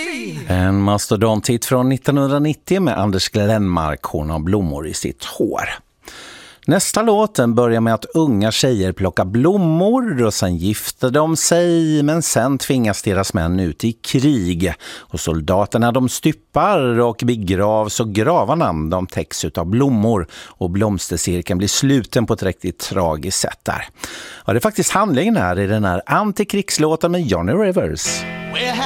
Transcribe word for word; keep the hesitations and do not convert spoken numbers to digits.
En mastodonthit från nittonhundranittio med Anders Glenmark, hon har blommor i sitt hår. Nästa låten börjar med att unga tjejer plockar blommor och sen gifter de sig, men sen tvingas deras män ut i krig. Och soldaterna de styppar och begravs och gravarna de täcks av blommor och blomstercirkeln blir sluten på ett riktigt tragiskt sätt där. Ja, det är faktiskt handlingen här i den här antikrigslåten med Johnny Rivers.